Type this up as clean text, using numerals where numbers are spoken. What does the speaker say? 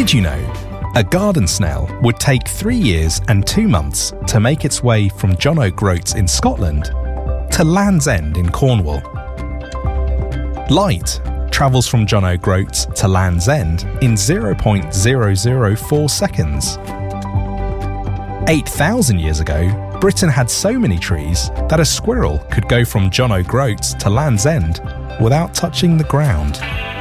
Did you know a garden snail would take 3 years and 2 months to make its way from John O'Groats in Scotland to Land's End in Cornwall? Light travels from John O'Groats to Land's End in 0.004 seconds. 8,000 years ago, Britain had so many trees that a squirrel could go from John O'Groats to Land's End without touching the ground.